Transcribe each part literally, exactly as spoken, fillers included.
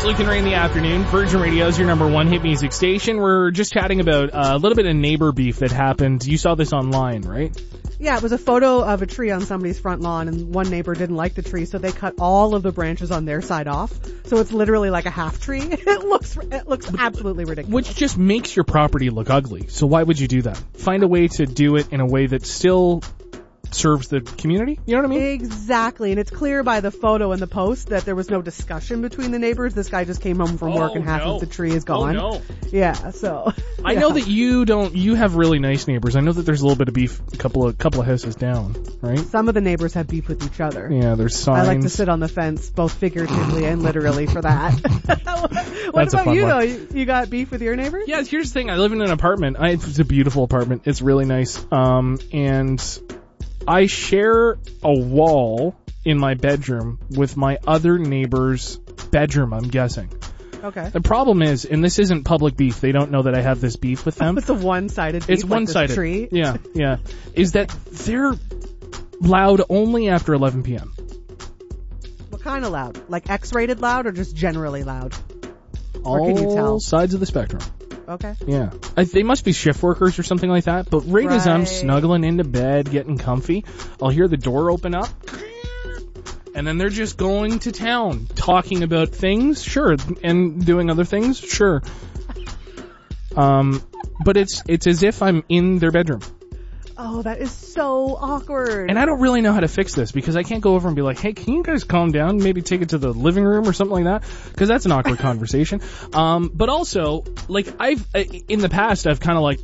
Luke and Ray in the afternoon. Virgin Radio is your number one hit music station. We're just chatting about uh, a little bit of neighbor beef that happened. You saw this online, right? Yeah, it was a photo of a tree on somebody's front lawn, and one neighbor didn't like the tree, so they cut all of the branches on their side off. So it's literally like a half tree. It looks it looks absolutely ridiculous. Which just makes your property look ugly. So why would you do that? Find a way to do it in a way that still serves the community. You know what I mean? Exactly. And it's clear by the photo and the post that there was no discussion between the neighbors. This guy just came home from oh, work and half no. of the tree is gone. Oh, no. Yeah, so. I yeah. know that you don't, you have really nice neighbors. I know that there's a little bit of beef a couple of, couple of houses down, right? Some of the neighbors have beef with each other. Yeah, there's signs. I like to sit on the fence, both figuratively and literally for that. What That's a about fun you one. though? You, you got beef with your neighbors? Yeah, here's the thing. I live in an apartment. I, it's a beautiful apartment. It's really nice. Um, and I share a wall in my bedroom with my other neighbor's bedroom, I'm guessing. Okay. The problem is, and this isn't public beef, they don't know that I have this beef with them. It's a one-sided beef. It's like one-sided. This tree. Yeah, yeah. Is that they're loud only after eleven p.m. What kind of loud? Like X-rated loud or just generally loud? All Or can you tell? sides of the spectrum. Okay. Yeah. I, they must be shift workers or something like that, but right, as I'm Right. snuggling into bed, getting comfy, I'll hear the door open up, and then they're just going to town, talking about things, sure, and doing other things, sure. Um, but it's it's as if I'm in their bedroom. Oh, that is so awkward. And I don't really know how to fix this because I can't go over and be like, hey, can you guys calm down? Maybe take it to the living room or something like that? Because that's an awkward conversation. Um, but also, like, I've, uh, in the past, I've kind of like,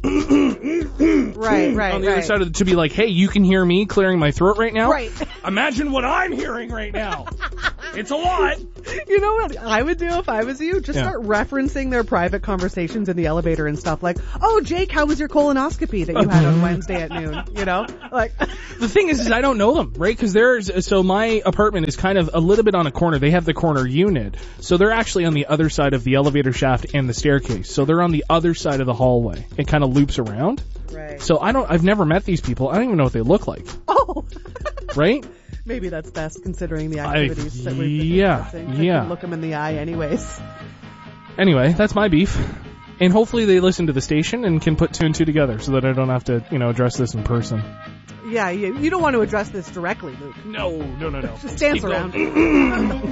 right, right, on the right. other side of the, to be like, hey, you can hear me clearing my throat right now? Right. Imagine what I'm hearing right now. It's a lot. You know what I would do if I was you? Just Yeah. start referencing their private conversations in the elevator and stuff like, oh, Jake, how was your colonoscopy that you had on Wednesday at noon? You know? Like, The thing is, is I don't know them, right? Because there's, so my apartment is kind of a little bit on a corner. They have the corner unit. So they're actually on the other side of the elevator shaft and the staircase. So they're on the other side of the hallway. It kind of loops around. right. So I don't, I've never met these people. I don't even know what they look like, Oh! right? Maybe that's best considering the I- activities that we've been yeah, discussing. I yeah. can look them in the eye anyways. Anyway, that's my beef. And hopefully they listen to the station and can put two and two together so that I don't have to, you know, address this in person. Yeah, you, you don't want to address this directly, Luke. No, no, no, no. Just dance Keep going. around.